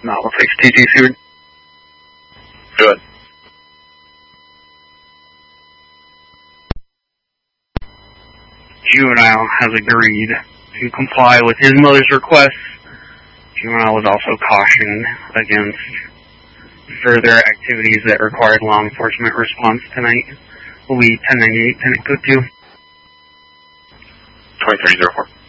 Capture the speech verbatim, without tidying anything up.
Not with T T C. Good. Juvenile has agreed to comply with his mother's request. Juvenile was also cautioned against further activities that required law enforcement response tonight. Will be ten ninety-eight, Tenant Code two. twenty-three oh four.